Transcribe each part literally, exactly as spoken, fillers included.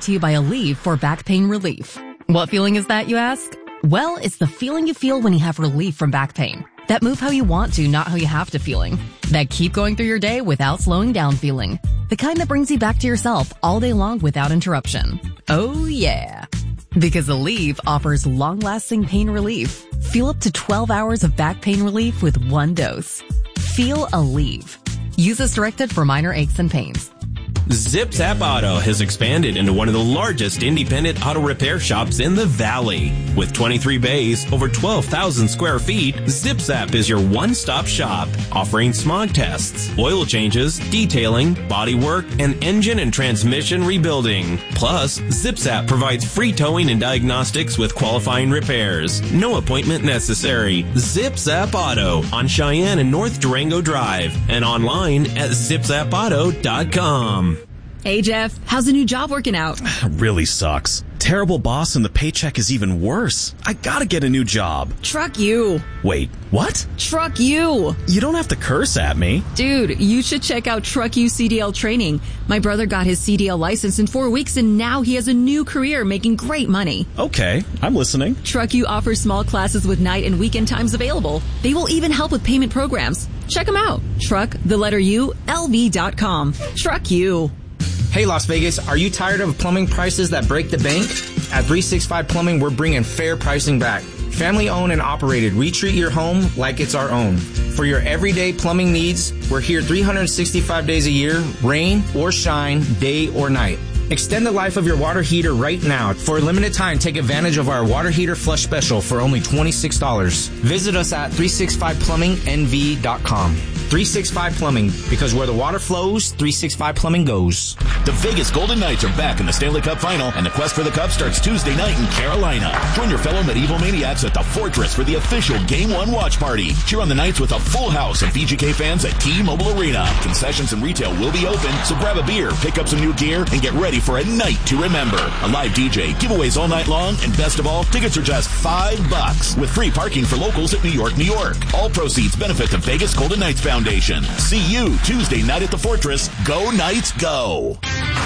to you by Aleve for back pain relief. What feeling is that, you ask? Well, it's the feeling you feel when you have relief from back pain. That move how you want to, not how you have to feeling. That keep going through your day without slowing down feeling. The kind that brings you back to yourself all day long without interruption. Oh yeah. Because Aleve offers long-lasting pain relief. Feel up to twelve hours of back pain relief with one dose. Feel Aleve. Use as directed for minor aches and pains. Zip Zap Auto has expanded into one of the largest independent auto repair shops in the Valley. With twenty-three bays, over twelve thousand square feet, Zip Zap is your one-stop shop, offering smog tests, oil changes, detailing, body work, and engine and transmission rebuilding. Plus, Zip Zap provides free towing and diagnostics with qualifying repairs. No appointment necessary. Zip Zap Auto on Cheyenne and North Durango Drive and online at zip zap auto dot com. Hey, Jeff, how's the new job working out? Really sucks. Terrible boss and the paycheck is even worse. I gotta get a new job. Truck you. Wait, what? Truck you. You don't have to curse at me. Dude, you should check out Truck You C D L training. My brother got his C D L license in four weeks and now he has a new career making great money. Okay, I'm listening. Truck You offers small classes with night and weekend times available. They will even help with payment programs. Check them out. Truck, the letter U, L V dot com. Truck You. Hey, Las Vegas, are you tired of plumbing prices that break the bank? At three sixty-five Plumbing, we're bringing fair pricing back. Family owned and operated, we treat your home like it's our own. For your everyday plumbing needs, we're here three hundred sixty-five days a year, rain or shine, day or night. Extend the life of your water heater right now. For a limited time, take advantage of our water heater flush special for only twenty-six dollars. Visit us at three sixty-five plumbing N V dot com. three sixty-five Plumbing, because where the water flows, three sixty-five Plumbing goes. The Vegas Golden Knights are back in the Stanley Cup Final, and the quest for the Cup starts Tuesday night in Carolina. Join your fellow medieval maniacs at the Fortress for the official Game one watch party. Cheer on the Knights with a full house of V G K fans at T-Mobile Arena. Concessions and retail will be open, so grab a beer, pick up some new gear, and get ready for a night to remember. A live D J, giveaways all night long, and best of all, tickets are just five bucks with free parking for locals at New York, New York. All proceeds benefit the Vegas Golden Knights Foundation. See you Tuesday night at the Fortress. Go Knights, go!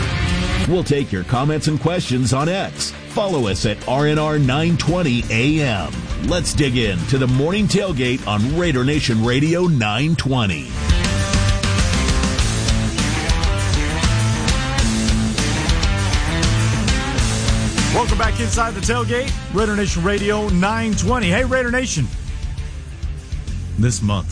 We'll take your comments and questions on X. Follow us at R N R nine twenty A M. Let's dig in to the morning tailgate on Raider Nation Radio nine twenty. Welcome back inside the tailgate, Raider Nation Radio nine twenty. Hey, Raider Nation. This month,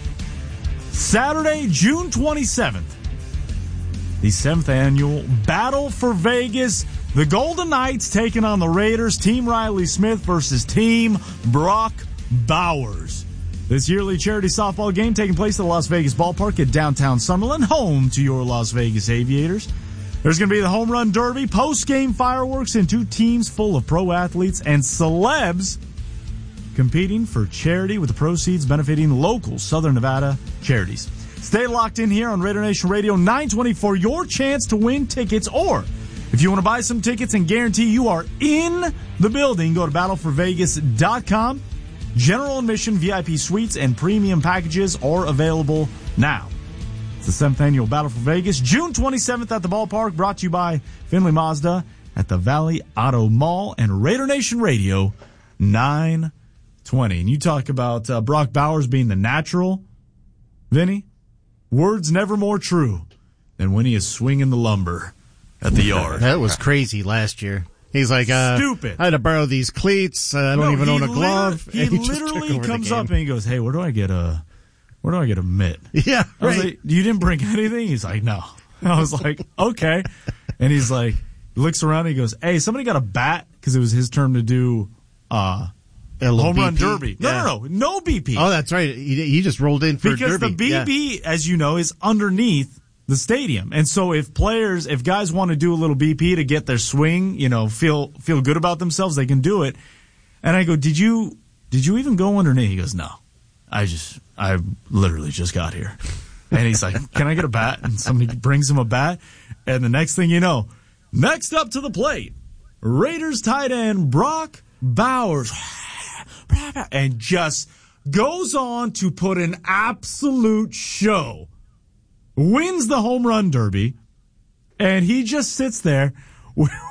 Saturday, June twenty-seventh, the seventh annual Battle for Vegas. The Golden Knights taking on the Raiders. Team Riley Smith versus Team Brock Bowers. This yearly charity softball game taking place at the Las Vegas Ballpark at downtown Summerlin, home to your Las Vegas Aviators. There's going to be the Home Run Derby, post-game fireworks, and two teams full of pro athletes and celebs competing for charity with the proceeds benefiting local Southern Nevada charities. Stay locked in here on Raider Nation Radio nine twenty for your chance to win tickets, or if you want to buy some tickets and guarantee you are in the building, go to battle for vegas dot com. General admission, V I P suites, and premium packages are available now. It's the seventh annual Battle for Vegas, June twenty-seventh at the ballpark, brought to you by Finley Mazda at the Valley Auto Mall and Raider Nation Radio nine twenty. And you talk about uh, Brock Bowers being the natural, Vinny. Words never more true than when he is swinging the lumber at the yard. That was crazy last year. He's like, uh, stupid. I had to borrow these cleats. Uh, I don't no, even own a glove. He, he literally comes up and he goes, "Hey, where do I get a, where do I get a mitt?" Yeah, I was right. like, "You didn't bring anything?" He's like, "No." I was like, "Okay," and he's like, looks around and he goes, "Hey, somebody got a bat?" Because it was his turn to do uh, home run B P? derby. No, Yeah. no, no, no B P. Oh, that's right. He, he just rolled in for because derby. the B B, yeah. as you know, is underneath the stadium. And so if players, if guys want to do a little B P to get their swing, you know, feel feel good about themselves, they can do it. And I go, did you did you even go underneath? He goes, no. I just, I literally just got here. And he's like, can I get a bat? And somebody brings him a bat. And the next thing you know, next up to the plate, Raiders tight end Brock Bowers. And just goes on to put an absolute show. Wins the home run derby, and he just sits there